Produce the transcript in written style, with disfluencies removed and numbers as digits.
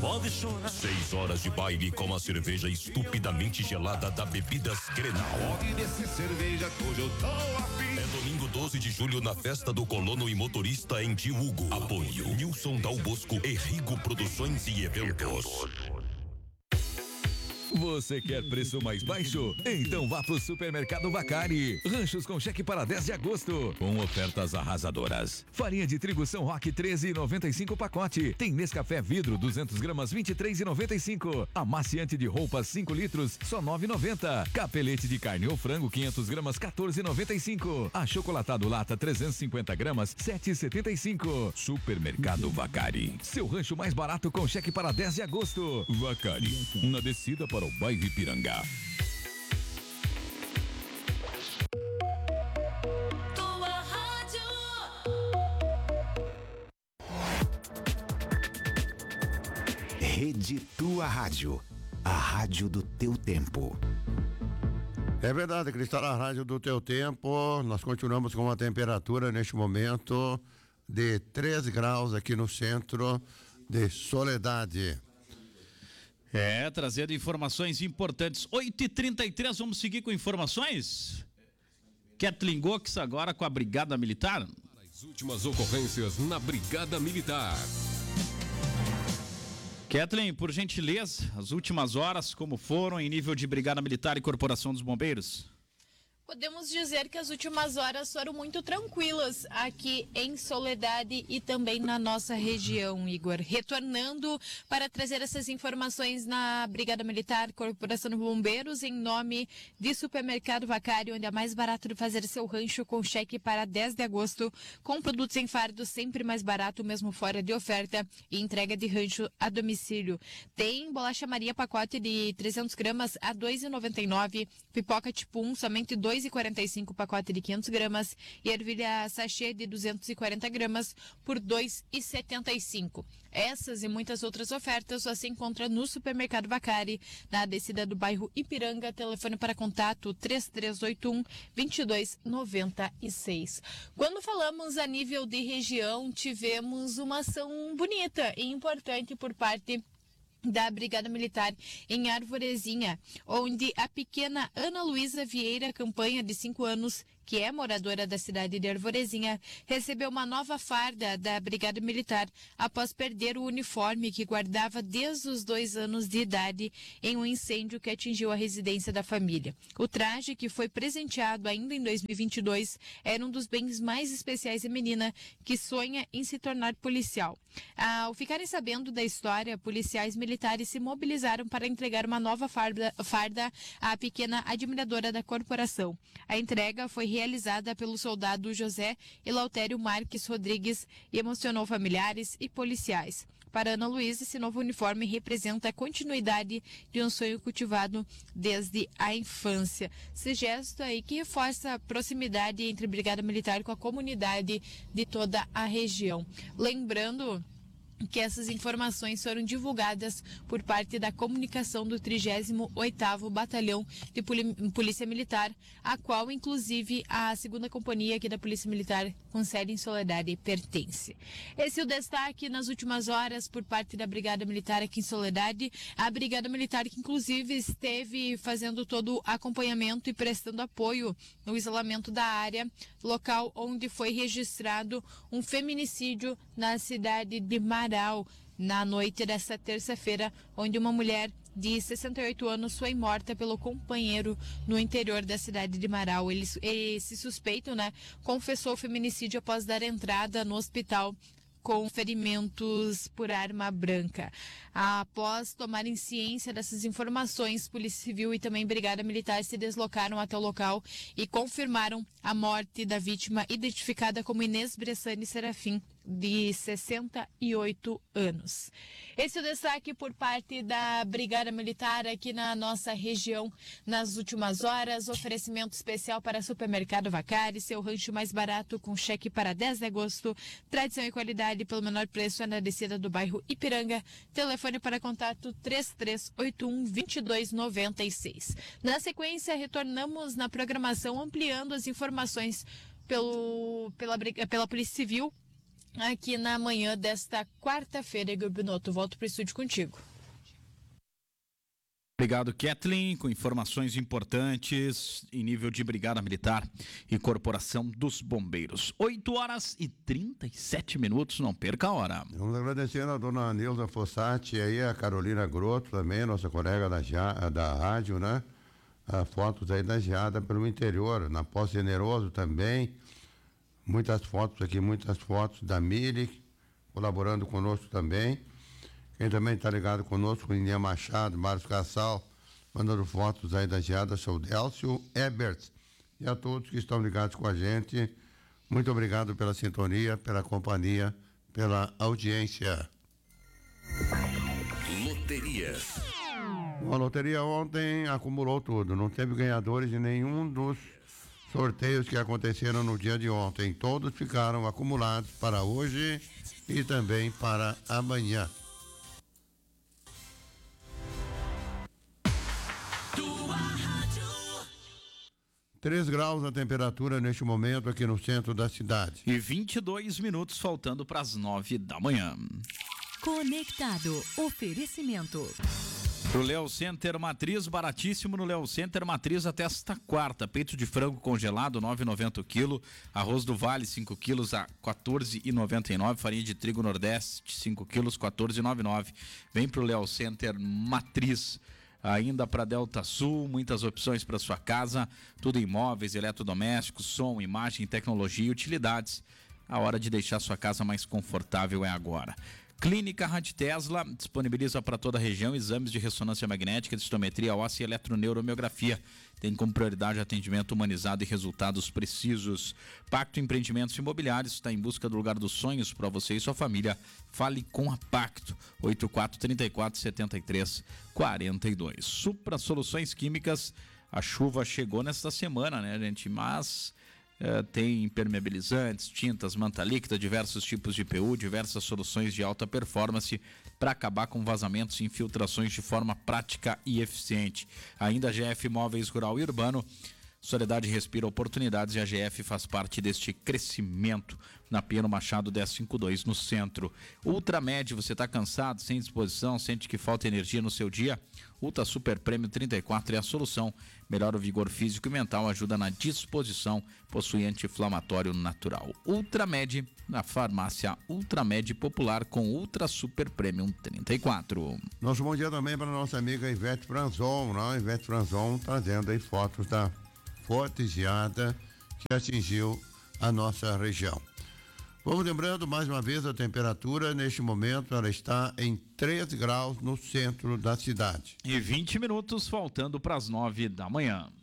pode chorar. 6 horas de baile com a cerveja estupidamente gelada da Bebidas Grenal. Pode descer cerveja que hoje eu tô afim. É domingo 12 de julho na festa do colono e motorista em Tiúgo. Apoio Nilson Dal Bosco e Rigo Produções e Eventos. Você quer preço mais baixo? Então vá pro Supermercado Vacari. Ranchos com cheque para 10 de agosto, com ofertas arrasadoras. Farinha de trigo São Roque 13,95 pacote. Tem Nescafé vidro 200 gramas 23,95. Amaciante de roupas 5 litros só 9,90. Capelete de carne ou frango 500 gramas 14,95. Achocolatado lata 350 gramas 7,75. Supermercado Vacari. Seu rancho mais barato com cheque para 10 de agosto. Vacari. Na descida para o bairro Ipiranga. Tua rádio. Rede Tua Rádio, a rádio do teu tempo. É verdade, Cristal, a rádio do teu tempo. Nós continuamos com uma temperatura neste momento de 13 graus aqui no centro de Soledade. Trazendo informações importantes. 8h33, vamos seguir com informações? Kathleen Gox agora com a Brigada Militar. As últimas ocorrências na Brigada Militar. Kathleen, por gentileza, as últimas horas, como foram em nível de Brigada Militar e Corporação dos Bombeiros? Podemos dizer que as últimas horas foram muito tranquilas aqui em Soledade e também na nossa região, Igor. Retornando para trazer essas informações na Brigada Militar, Corporação de Bombeiros, em nome de Supermercado Vacari, onde é mais barato de fazer seu rancho com cheque para 10 de agosto, com produtos em fardo sempre mais barato, mesmo fora de oferta, e entrega de rancho a domicílio. Tem bolacha Maria pacote de 300 gramas a R$ 2,99, pipoca tipo 1 somente 2,45 pacote de 500 gramas e ervilha sachê de 240 gramas por R$ 2,75. Essas e muitas outras ofertas você encontra no Supermercado Vacari, na descida do bairro Ipiranga. Telefone para contato 3381-2296. Quando falamos a nível de região, tivemos uma ação bonita e importante por parte da Brigada Militar em Arvorezinha, onde a pequena Ana Luísa Vieira Campanha, de 5 anos, que é moradora da cidade de Arvorezinha, recebeu uma nova farda da Brigada Militar após perder o uniforme que guardava desde os 2 anos de idade em um incêndio que atingiu a residência da família. O traje, que foi presenteado ainda em 2022, era um dos bens mais especiais da menina, que sonha em se tornar policial. Ao ficarem sabendo da história, policiais militares se mobilizaram para entregar uma nova farda à pequena admiradora da corporação. A entrega foi realizada pelo soldado José Elautério Marques Rodrigues e emocionou familiares e policiais. Para Ana Luísa, esse novo uniforme representa a continuidade de um sonho cultivado desde a infância. Esse gesto aí que reforça a proximidade entre a Brigada Militar com a comunidade de toda a região. Lembrando que essas informações foram divulgadas por parte da comunicação do 38º Batalhão de Polícia Militar, a qual, inclusive, a 2ª Companhia aqui da Polícia Militar, com sede em Soledade, pertence. Esse é o destaque nas últimas horas por parte da Brigada Militar aqui em Soledade. A Brigada Militar que, inclusive, esteve fazendo todo o acompanhamento e prestando apoio no isolamento da área, local onde foi registrado um feminicídio na cidade de Marau, na noite desta terça-feira, onde uma mulher de 68 anos foi morta pelo companheiro no interior da cidade de Marau. Esse suspeito, confessou o feminicídio após dar entrada no hospital com ferimentos por arma branca. Após tomarem ciência dessas informações, Polícia Civil e também Brigada Militar se deslocaram até o local e confirmaram a morte da vítima, identificada como Inês Bressani Serafim, de 68 anos. Esse é o destaque por parte da Brigada Militar aqui na nossa região nas últimas horas. Oferecimento especial para Supermercado Vacari, seu rancho mais barato com cheque para 10 de agosto. Tradição e qualidade pelo menor preço é na descida do bairro Ipiranga. Telefone para contato 3381-2296. Na sequência, retornamos na programação ampliando as informações pela Polícia Civil aqui na manhã desta quarta-feira. Igor Binotto, volto para o estúdio contigo. Obrigado, Kathleen, com informações importantes em nível de Brigada Militar e Corporação dos Bombeiros. 8h37, não perca a hora. Vamos agradecendo a dona Nilza Fossati e aí a Carolina Grotto também, nossa colega da rádio, né? Fotos aí da geada pelo interior, na Poço Generoso também. Muitas fotos aqui, muitas fotos da Mili, colaborando conosco também. Quem também está ligado conosco, Inês Machado, Marcos Cassal, mandando fotos aí da geada, sou Délcio Ebert. E a todos que estão ligados com a gente, muito obrigado pela sintonia, pela companhia, pela audiência. Loteria. A loteria ontem acumulou tudo, não teve ganhadores de nenhum dos sorteios que aconteceram no dia de ontem. Todos ficaram acumulados para hoje e também para amanhã. 3 graus a temperatura neste momento aqui no centro da cidade. E 22 minutos faltando para as 9 da manhã. Conectado. Oferecimento. Pro Léo Center Matriz, baratíssimo no Léo Center Matriz até esta quarta. Peito de frango congelado, 9,90 o quilo. Arroz do Vale, 5 quilos a 14,99. Farinha de trigo Nordeste, 5 quilos, 14,99. Vem pro Léo Center Matriz. Ainda para Delta Sul, muitas opções para sua casa, tudo em móveis, eletrodomésticos, som, imagem, tecnologia e utilidades. A hora de deixar sua casa mais confortável é agora. Clínica Rádio Tesla disponibiliza para toda a região exames de ressonância magnética, densitometria óssea e eletroneuromiografia. Tem como prioridade atendimento humanizado e resultados precisos. Pacto Empreendimentos Imobiliários está em busca do lugar dos sonhos para você e sua família. Fale com a Pacto, 8434-7342. Supra Soluções Químicas, a chuva chegou nesta semana, né, gente? Mas tem impermeabilizantes, tintas, manta líquida, diversos tipos de PU, diversas soluções de alta performance para acabar com vazamentos e infiltrações de forma prática e eficiente. Ainda a GF Móveis Rural e Urbano. Soledade respira oportunidades e a GF faz parte deste crescimento. Na Piano Machado 1052 no centro. Ultramed, você está cansado, sem disposição, sente que falta energia no seu dia? Ultra Super Prêmio 34 é a solução. Melhora o vigor físico e mental, ajuda na disposição, possui anti-inflamatório natural. Ultramed, na farmácia Ultramed Popular com Ultra Super Premium 34. Nosso bom dia também para a nossa amiga Ivete Franzon, né? Ivete Franzon trazendo aí fotos da forte geada que atingiu a nossa região. Vamos lembrando mais uma vez a temperatura, neste momento ela está em 3 graus no centro da cidade. E 20 minutos faltando para as 9 da manhã.